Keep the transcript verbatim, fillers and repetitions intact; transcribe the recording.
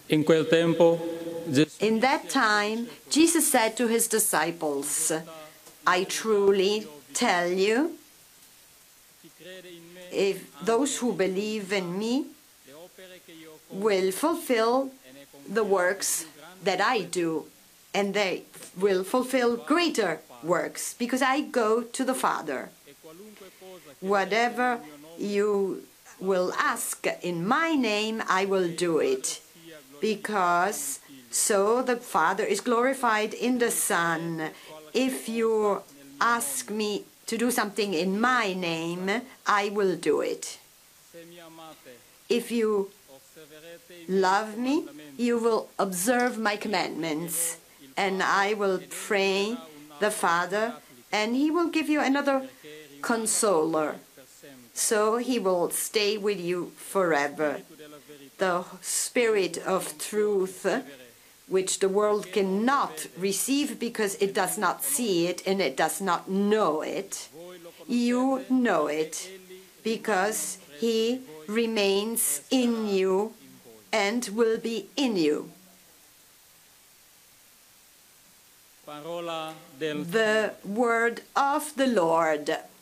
In quel tempo, Gesù In that time, Jesus said to his disciples, I truly tell you, if those who believe in me will fulfill the works that I do, and they will fulfill greater works, because I go to the Father. Whatever you will ask in my name, I will do it, because so the Father is glorified in the Son. If you ask me to do something in my name, I will do it. If you love me, you will observe my commandments, and I will pray the Father, and he will give you another consoler, so he will stay with you forever. The Spirit of truth, which the world cannot receive because it does not see it and it does not know it. You know it because he remains in you and will be in you. The word of the Lord.